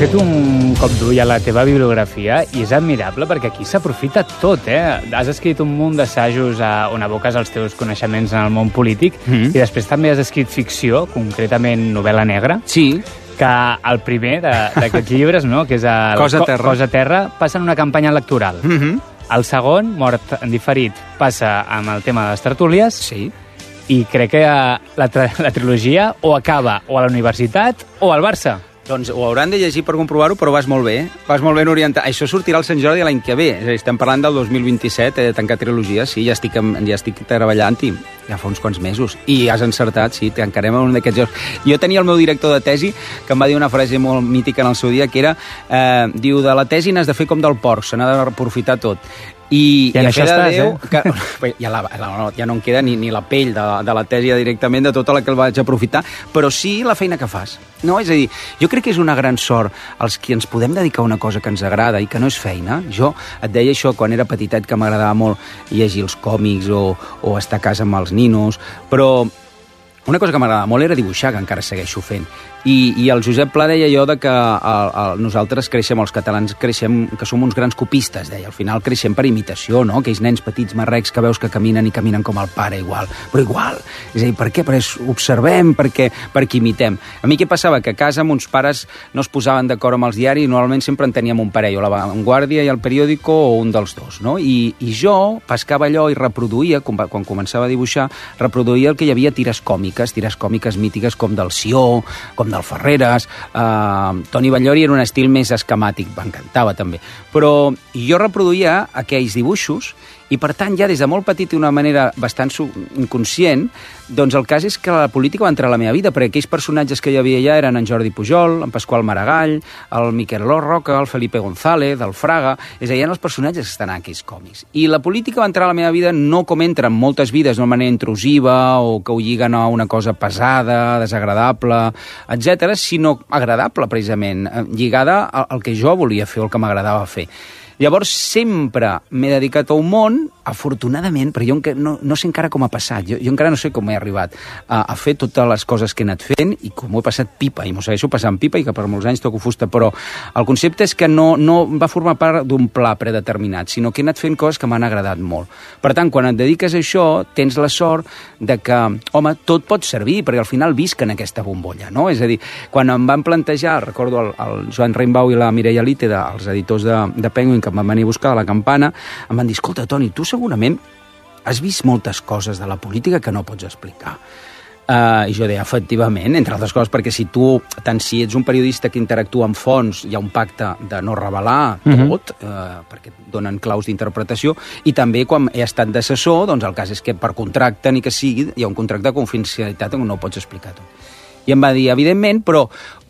fet un cop d'ull a la teva bibliografia i és admirable perquè aquí s'aprofita tot, Has escrit un munt d'assajos on aboques els teus coneixements en el món polític i després també has escrit ficció, concretament novel·la negra. Sí. Que el primer d'aquests llibres, no?, que és Cosa Terra, passa en una campanya electoral. El segon, Mort en diferit, passa amb el tema de les tertúlies. Sí. I crec que la trilogia o acaba o a la universitat o al Barça. Doncs ho hauran de llegir per comprovar-ho, però vas molt bé. Vas molt ben orientat. Això sortirà al Sant Jordi l'any que ve. És a dir, estem parlant del 2027, de tancar trilogia. Sí, ja estic treballant-hi. Ja fa uns quants mesos. I has encertat, sí, tancarem un d'aquests jocs. Jo tenia el meu director de tesi que em va dir una frase molt mítica en el seu dia, que era, diu, de la tesi n'has de fer com del porc, se n'ha d'aprofitar tot. I en això estàs, ja no em queda ni la pell de la tesi directament de tota la que el vaig aprofitar, però sí la feina que fas. No? És a dir, jo crec que és una gran sort els que ens podem dedicar a una cosa que ens agrada i que no és feina. Jo et deia això quan era petitet, que m'agradava molt llegir els còmics o estar a casa amb els ninos, però una cosa que m'agradava molt era dibuixar, que encara segueixo fent. I el Josep Pla deia allò de que nosaltres creixem, els catalans creixem, que som uns grans copistes, deia. Al final creixem per imitació, no? Aquells nens petits marrecs que veus que caminen i caminen com el pare, igual. Però igual. És a dir, per què? Perquè observem, perquè imitem. A mi què passava? Que a casa mons pares no es posaven d'acord amb els diaris i normalment sempre en teníem un parell, o la Vanguardia i el Periódico, o un dels dos, no? I jo pescava allò i reproduïa, quan començava a dibuixar, reproduïa el que hi havia tires còmiques mítiques com del Sió, com del Ferreres, Toni Batllori era un estil més esquemàtic, m'encantava també, però jo reproduïa aquells dibuixos i per tant ja des de molt petit i d'una manera bastant inconscient, doncs el cas és que la política va entrar a la meva vida, perquè aquells personatges que hi havia allà eren en Jordi Pujol, en Pasqual Maragall, el Miquel Roca, el Felipe González, el Fraga, és a dir, eren els personatges que estan en aquells còmics. I la política va entrar a la meva vida no com entra en moltes vides, d'una manera intrusiva o que ho lliguen a una cosa pesada, desagradable, etc., sinó agradable, precisament, lligada al que jo volia fer o el que m'agradava fer. Llavors, sempre m'he dedicat a un món, afortunadament, però jo no sé encara com ha passat, jo encara no sé com he arribat a fer totes les coses que he anat fent i com ho he passat pipa, i m'ho segueixo passant pipa i que per molts anys toco fusta, però el concepte és que no va formar part d'un pla predeterminat, sinó que he anat fent coses que m'han agradat molt. Per tant, quan et dediques a això, tens la sort de que, home, tot pot servir, perquè al final visc en aquesta bombolla, no? És a dir, quan em van plantejar, recordo el Joan Reimbau i la Mireia Lite, els editors de Penguin, que em van venir a buscar a la Campana, em van dir, escolta, Toni, tu segurament has vist moltes coses de la política que no pots explicar. I jo deia, efectivament, entre altres coses, perquè si tu, tant si ets un periodista que interactua amb fonts, hi ha un pacte de no revelar tot, perquè et donen claus d'interpretació, i també quan he estat d'assessor, doncs el cas és que per contracte, ni que sigui, hi ha un contracte de confidencialitat on no ho pots explicar tot. I em va dir, evidentment, però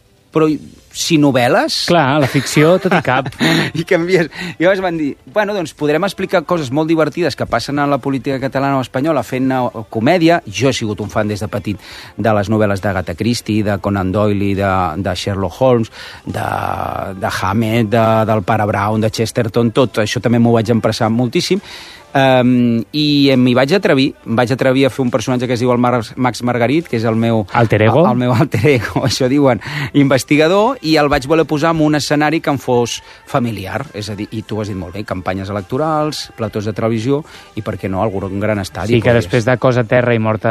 si novel·les... Clar, la ficció tot i cap. I canvies. I llavors van dir, bueno, doncs podrem explicar coses molt divertides que passen a la política catalana o espanyola fent comèdia. Jo he sigut un fan des de petit de les novel·les d'Agatha Christie, de Conan Doyle, de Sherlock Holmes, de Hammett, del Pare Brown, de Chesterton, tot això també m'ho vaig empressar moltíssim. I m'hi vaig atrevir a fer un personatge que es diu el Max Margarit, que és el meu alter ego, això diuen, investigador, i el vaig voler posar en un escenari que em fos familiar, és a dir, i tu has dit molt bé, campanyes electorals, platós de televisió i per què no, algun gran estadi. Sí, que després de Cosa Terra i Mort